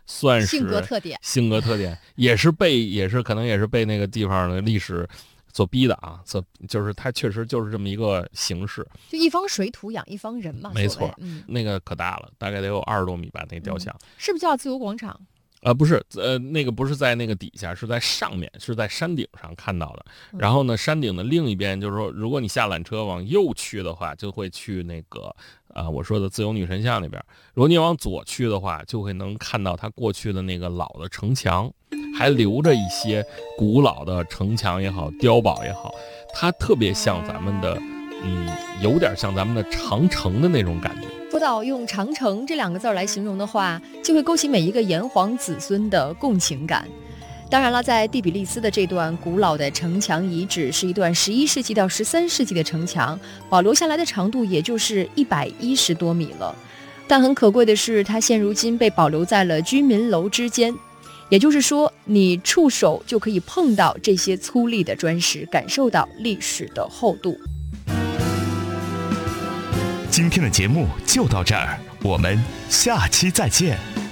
算是性格特点， 也是可能也是被那个地方的历史所逼的啊，就是它确实就是这么一个形式， 就一方水土养一方人嘛， 没错， 嗯， 那个可大了，大概得有20多米吧，那个雕像， 是不是叫自由广场？ 不是，那个不是在那个底下，是在上面，是在山顶上看到的。然后呢，山顶的另一边，就是说，如果你下缆车往右去的话，就会去那个我说的自由女神像那边；如果你往左去的话，就会能看到它过去的那个老的城墙，还留着一些古老的城墙也好，碉堡也好，它特别像咱们的，有点像咱们的长城的那种感觉。 说到用长城这2个字来形容的话，就会勾起每一个炎黄子孙的共情感。当然了，在第比利斯的这段古老的城墙遗址是一段11世纪到13世纪的城墙，保留下来的长度也就是110多米了。但很可贵的是，它现如今被保留在了居民楼之间，也就是说，你触手就可以碰到这些粗粝的砖石，感受到历史的厚度。 今天的节目就到这儿，我们下期再见。